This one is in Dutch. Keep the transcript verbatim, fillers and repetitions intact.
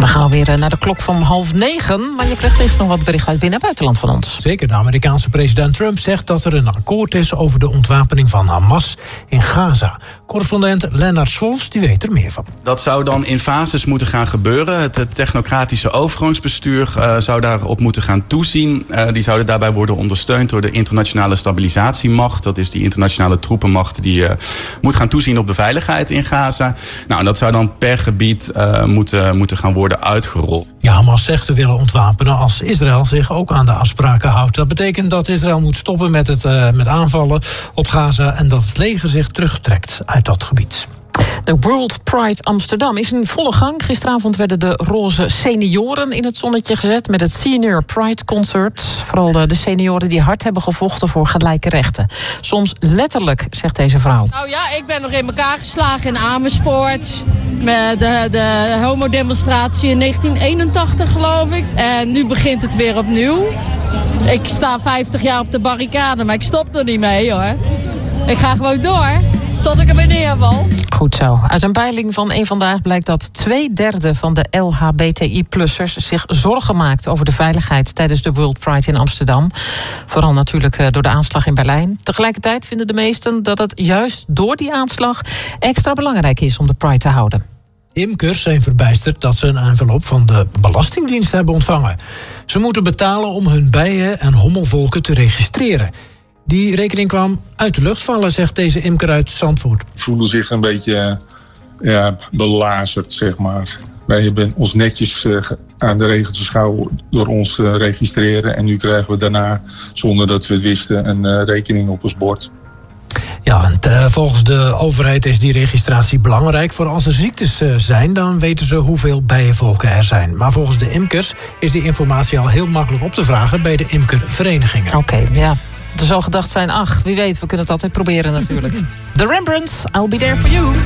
gaan weer naar de klok van half negen. Maar je krijgt eerst nog wat bericht uit binnen- en buitenland van ons. Zeker, de Amerikaanse president Trump zegt dat er een akkoord is over de ontwapening van Hamas in Gaza. Correspondent Lennart Swolfs, die weet er meer van. Dat zou dan in fases moeten gaan gebeuren. Het, het technocratische overgangsbestuur uh, zou daarop moeten gaan toezien. Uh, die zouden daarbij worden ondersteund door de internationale stabilisatiemacht. Dat is die internationale troepenmacht die uh, moet gaan toezien op de veiligheid in Gaza. Nou, en dat zou dan per gebied uh, moeten, moeten gaan worden uitgerold. Ja, Hamas zegt te willen ontwapenen als Israël zich ook aan de afspraken houdt. Dat betekent dat Israël moet stoppen met, het, uh, met aanvallen op Gaza en dat het leger zich terugtrekt uit dat gebied. De World Pride Amsterdam is in volle gang. Gisteravond werden de roze senioren in het zonnetje gezet met het Senior Pride Concert. Vooral de senioren die hard hebben gevochten voor gelijke rechten. Soms letterlijk, zegt deze vrouw. Nou ja, ik ben nog in elkaar geslagen in Amersfoort. Met de, de homodemonstratie in negentien eenentachtig, geloof ik. En nu begint het weer opnieuw. Ik sta vijftig jaar op de barricade, maar ik stop er niet mee, hoor. Ik ga gewoon door. Tot ik er weer neerval. Goed zo. Uit een peiling van Eén Vandaag blijkt dat twee derde van de L H B T I-plussers zich zorgen maakt over de veiligheid tijdens de World Pride in Amsterdam. Vooral natuurlijk door de aanslag in Berlijn. Tegelijkertijd vinden de meesten dat het juist door die aanslag extra belangrijk is om de Pride te houden. Imkers zijn verbijsterd dat ze een envelop van de Belastingdienst hebben ontvangen. Ze moeten betalen om hun bijen en hommelvolken te registreren. Die rekening kwam uit de lucht vallen, zegt deze imker uit Zandvoort. Voelen zich een beetje ja, belazerd, zeg maar. Wij hebben ons netjes uh, aan de regels gehouden door ons te uh, registreren. En nu krijgen we daarna, zonder dat we het wisten, een uh, rekening op ons bord. Ja, en uh, volgens de overheid is die registratie belangrijk. Voor als er ziektes uh, zijn, dan weten ze hoeveel bijenvolken er zijn. Maar volgens de imkers is die informatie al heel makkelijk op te vragen bij de imkerverenigingen. Oké, okay, ja. Er zal gedacht zijn, ach, wie weet, we kunnen het altijd proberen natuurlijk. The Rembrandts, I'll be there for you.